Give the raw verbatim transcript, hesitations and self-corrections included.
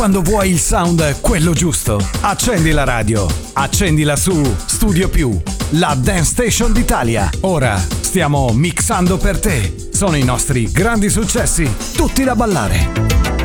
Quando vuoi il sound quello giusto, accendi la radio, accendila su Studio Più, la dance station d'Italia. Ora stiamo mixando per te. Sono i nostri grandi successi, tutti da ballare.